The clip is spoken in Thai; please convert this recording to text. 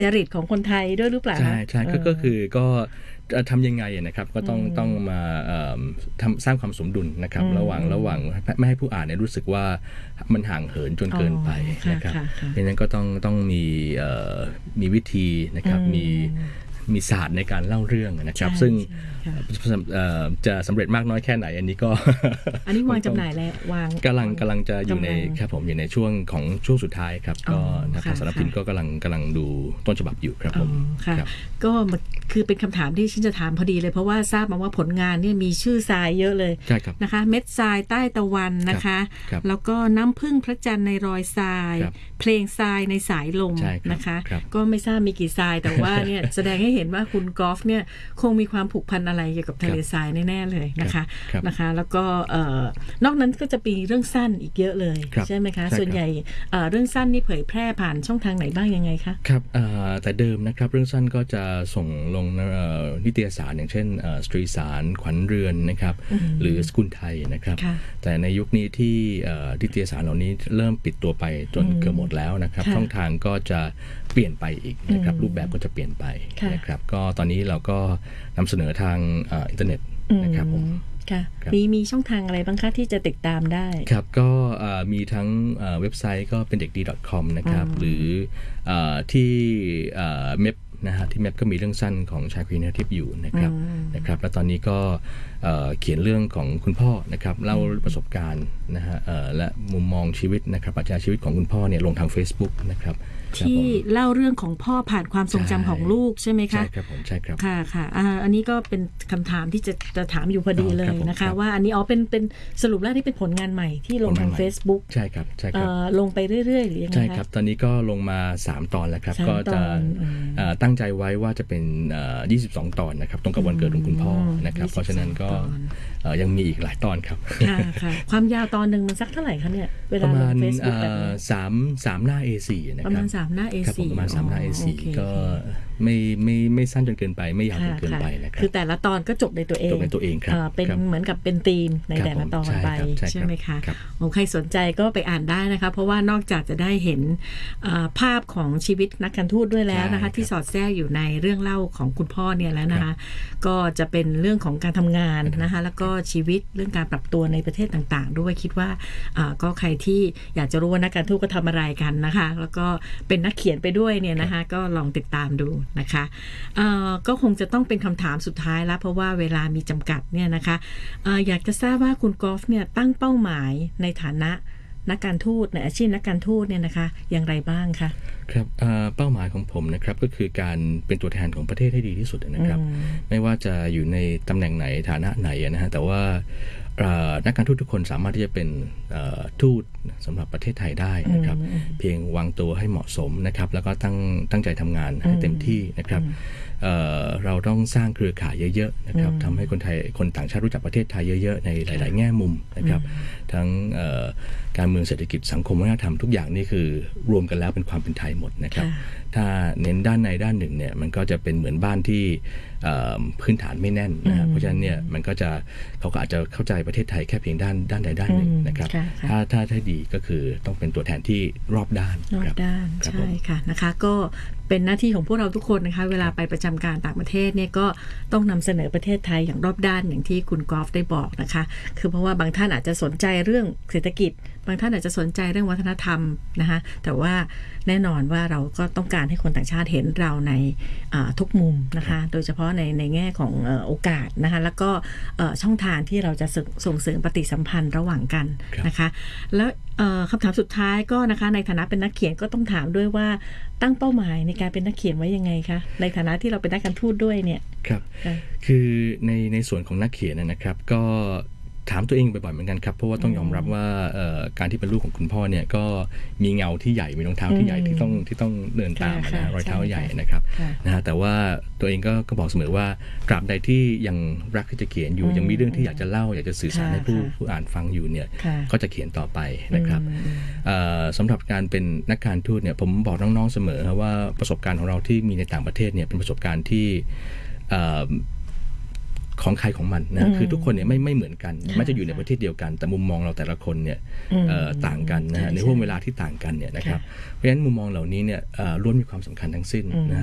จริตของคนไทยด้วยหรือเปล่าใช่ก็คือก็ทำยังไงนะครับก็ต้องมาสร้างความสมดุลนะครับระหว่างไม่ให้ผู้อ่านเนี่ยรู้สึกว่ามันห่างเหินจนเกินไปนะครับเพราะฉะนั้นก็ต้องมีวิธีนะครับมีศาสตร์ในการเล่าเรื่องนะครับซึ่งจะสำเร็จมากน้อยแค่ไหนอันนี้ก็อันนี้วางจำหน่ายแล้วกำลังจะอยู่ในครับผมอยู่ในช่วงสุดท้ายครับก็ทางสำนักพิมพ์ก็กำลังดูต้นฉบับอยู่ครับผมค่ะก็คือเป็นคำถามที่ฉันจะถามพอดีเลยเพราะว่าทราบมาว่าผลงานเนี่ยมีชื่อทรายเยอะเลยนะคะเม็ดทรายใต้ตะวันนะคะแล้วก็น้ำผึ้งพระจันทร์ในรอยทรายเพลงทรายในสายลมนะคะก็ไม่ทราบมีกี่ทรายแต่ว่าเนี่ยแสดงให้เห็นว่าคุณกอล์ฟเนี่ยคงมีความผูกพันอะไรเกี่ยวกับทะเลทรายแน่ๆเลยนะคะแล้วก็นอกนั้นก็จะมีเรื่องสั้นอีกเยอะเลยใช่ไหมคะส่วนใหญ่เรื่องสั้นนี่เผยแพร่ผ่านช่องทางไหนบ้างยังไงคะครับแต่เดิมนะครับเรื่องสั้นก็จะส่งลงนิตยสารอย่างเช่นสตรีสารขวัญเรือนนะครับหรือสกุลไทยนะครับแต่ในยุคนี้ที่นิตยสารเหล่านี้เริ่มปิดตัวไปจนเกือบหมดแล้วนะครับช่องทางก็จะเปลี่ยนไปอีกนะครับรูปแบบก็จะเปลี่ยนไปนะครับก็ตอนนี้เราก็นำเสนอทางอินเทอร์เน็ตนะครับผมมีช่องทางอะไรบ้างคะที่จะติดตามได้ครับก็มีทั้งเว็บไซต์ก็เป็นเด็กดี .com นะครับหรือที่เมพนะฮะที่เมพก็มีเรื่องสั้นของชายคุยนาทิพย์อยู่นะครับแล้วตอนนี้ก็เขียนเรื่องของคุณพ่อนะครับเล่าประสบการณ์นะฮะและมุมมองชีวิตนะครับปรัชญาชีวิตของคุณพ่อเนี่ยลงทาง Facebook นะครับที่เล่าเรื่องของพ่อผ่านความทรงจำของลูกใช่ไหมคะใช่ครับผมใช่ครับค่ะอันนี้ก็เป็นคำถามที่จะถามอยู่พอดีเลยนะคะว่าอันนี้เป็นสรุปแล้วที่เป็นผลงานใหม่ที่ลงทาง Facebook ใช่ครับลงไปเรื่อยๆหรือยังไงใช่ครับตอนนี้ก็ลงมา3ตอนแล้วครับก็จะตั้งใจไว้ว่าจะเป็น22ตอนนะครับตรงกับวันเกิดของคุณพ่อนะครับเพราะฉะนั้นก็ยังมีอีกหลายตอนครับค่ะความยาวตอนนึงมันสักเท่าไหร่คะเนี่ยเวลาลง Facebook แบบนี้ 3หน้า A4 นะครับประมาณ3หน้า A4 ประมาณ3หน้า A4 ก็ไม่สั้นจนเกินไปไม่ยาวจนเกินไปนะครับคือแต่ละตอนก็จบในตัวเองครับเป็นเหมือนกับเป็นธีมในแต่ละตอนไปใช่ไหมคะใครสนใจก็ไปอ่านได้นะคะเพราะว่านอกจากจะได้เห็นภาพของชีวิตนักการทูตด้วยแล้วนะคะที่สอดแทรกอยู่ในเรื่องเล่าของคุณพ่อเนี่ยแล้วนะคะก็จะเป็นเรื่องของการทำงานนะคะแล้วก็ชีวิตเรื่องการปรับตัวในประเทศต่างๆด้วยคิดว่าก็ใครที่อยากจะรู้ว่านักการทูตก็ทำอะไรกันนะคะแล้วก็เป็นนักเขียนไปด้วยเนี่ยนะคะก็ลองติดตามดูนะคะก็คงจะต้องเป็นคำถามสุดท้ายแล้วเพราะว่าเวลามีจำกัดเนี่ยนะคะอยากจะทราบว่าคุณกอล์ฟเนี่ยตั้งเป้าหมายในฐานะนักการทูตในอาชีพนักการทูตเนี่ยนะคะอย่างไรบ้างคะครับเป้าหมายของผมนะครับก็คือการเป็นตัวแทนของประเทศให้ดีที่สุดนะครับไม่ว่าจะอยู่ในตำแหน่งไหนฐานะไหนนะฮะแต่ว่านักการทูตทุกคนสามารถที่จะเป็นทูตสำหรับประเทศไทยได้นะครับเพียงวางตัวให้เหมาะสมนะครับแล้วก็ตั้งใจทำงานให้เต็มที่นะครับเราต้องสร้างเครือข่ายเยอะๆนะครับทำให้คนต่างชาติรู้จักประเทศไทยเยอะๆในหลายๆแง่มุมนะครับทั้งการเมืองเศรษฐกิจสังคมวัฒนธรรมทุกอย่างนี่คือรวมกันแล้วเป็นความเป็นไทยหมดนะครับถ้าเน้นด้านใดด้านหนึ่งเนี่ยมันก็จะเป็นเหมือนบ้านที่พื้นฐานไม่แน่นนะเพราะฉะนั้นเนี่ยมันก็จะเขาก็อาจจะเข้าใจประเทศไทยแค่เพียงด้านใดด้านหนึ่งนะครับถ้าดีก็คือต้องเป็นตัวแทนที่รอบด้านใช่ค่ะนะคะก็เป็นหน้าที่ของพวกเราทุกคนนะคะเวลาไปประจำการต่างประเทศเนี่ยก็ต้องนำเสนอประเทศไทยอย่างรอบด้านอย่างที่คุณกอล์ฟได้บอกนะคะคือเพราะว่าบางท่านอาจจะสนใจเรื่องเศรษฐกิจบางท่านอาจจะสนใจเรื่องวัฒนธรรมนะคะแต่ว่าแน่นอนว่าเราก็ต้องการให้คนต่างชาติเห็นเราในทุกมุมนะคะโดยเฉพาะในแง่ของโอกาสนะคะแล้วก็ช่องทางที่เราจะส่งเสริมปฏิสัมพันธ์ระหว่างกันนะคะแล้วคำถามสุดท้ายก็นะคะในฐานะเป็นนักเขียนก็ต้องถามด้วยว่าตั้งเป้าหมายในการเป็นนักเขียนไว้ยังไงคะในฐานะที่เราเป็นนักการทูตด้วยเนี่ยครับคือในส่วนของนักเขียนนะครับก็ถามตัวเองบ่อยๆเหมือนกันครับเพราะว่าต้องยอมรับว่าการที่เป็นลูกของคุณพ่อเนี่ยก็มีเงาที่ใหญ่มีรองเท้าที่ใหญ่ที่ต้องเดินตามนะรอยเท้าใหญ่นะครับนะฮะแต่ว่าตัวเองก็บอกเสมอว่าตราบใดที่ยังรักที่จะเขียนอยู่ยังมีเรื่องที่อยากจะเล่าอยากจะสื่อสารให้ผู้อ่านฟังอยู่เนี่ยก็จะเขียนต่อไปนะครับสำหรับการเป็นนักการทูตเนี่ยผมบอกน้องๆเสมอว่าประสบการณ์ของเราที่มีในต่างประเทศเนี่ยเป็นประสบการณ์ที่ของใครของมันนะคือทุกคนเนี่ยไม่เหมือนกันแม้จะอยู่ในประเทศเดียวกันแต่มุมมองเราแต่ละคนเนี่ยต่างกันนะในห่วงเวลาที่ต่างกันเนี่ยนะครับเพราะฉะนั้นมุมมองเหล่านี้เนี่ยล้วนมีความสำคัญทั้งสิ้นนะ